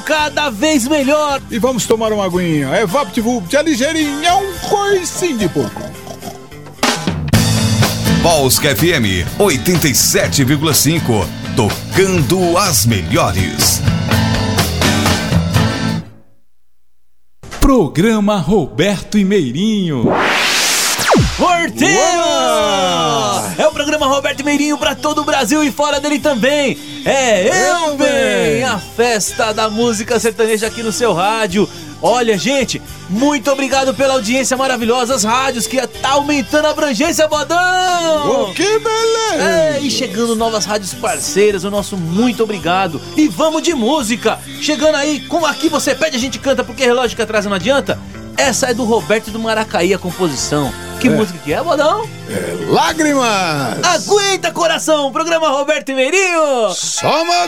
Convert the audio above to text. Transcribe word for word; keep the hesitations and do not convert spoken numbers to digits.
cada vez melhor. E vamos tomar uma aguinha. É VaptVupt, é ligeirinho, é um coicinho de pouco. Polska F M oitenta e sete vírgula cinco, tocando as melhores. Programa Roberto e Meirinho. Sorteio! É o programa Roberto Meirinho pra todo o Brasil e fora dele também. É Eu Bem, a festa da música sertaneja aqui no seu rádio. Olha, gente, muito obrigado pela audiência maravilhosa, as rádios que tá aumentando a abrangência, Bodão! Oh, que beleza! É, e chegando novas rádios parceiras, o nosso muito obrigado. E vamos de música! Chegando aí, como aqui você pede, a gente canta, porque relógio que atrasa não adianta. Essa é do Roberto do Maracaí, a composição. Que é. música que é, Bodão? É Lágrimas! Aguenta, coração! Programa Roberto e Meirinho! Só